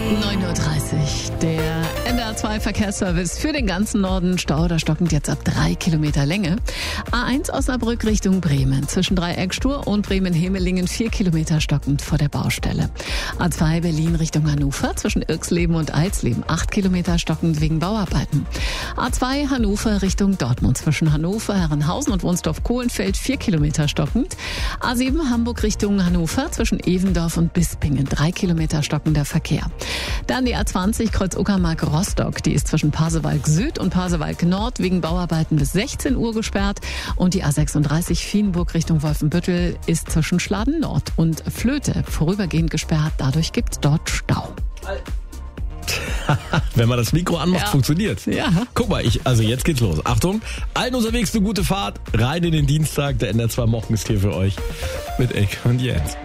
9:30 Uhr. Der NDR2 Verkehrsservice für den ganzen Norden. Stau oder stockend jetzt ab 3 Kilometer Länge. A1 Osnabrück Richtung Bremen. Zwischen Dreieckstur und Bremen-Hemelingen 4 Kilometer stockend vor der Baustelle. A2 Berlin Richtung Hannover. Zwischen Irxleben und Eilsleben 8 Kilometer stockend wegen Bauarbeiten. A2 Hannover Richtung Dortmund. Zwischen Hannover, Herrenhausen und Wunsdorf-Kohlenfeld 4 Kilometer stockend. A7 Hamburg Richtung Hannover. Zwischen Evendorf und Bispingen 3 Kilometer stockender Verkehr. Dann die A20 Kreuz Uckermark-Rostock. Die ist zwischen Pasewalk Süd und Pasewalk Nord wegen Bauarbeiten bis 16 Uhr gesperrt. Und die A36 Vienburg Richtung Wolfenbüttel ist zwischen Schladen Nord und Flöte vorübergehend gesperrt. Dadurch gibt's dort Stau. Wenn man das Mikro anmacht, funktioniert. Ja. Guck mal, jetzt geht's los. Achtung, allen unterwegs eine gute Fahrt. Rein in den Dienstag. Der NDR2 Morgen ist hier für euch mit Eck und Jens.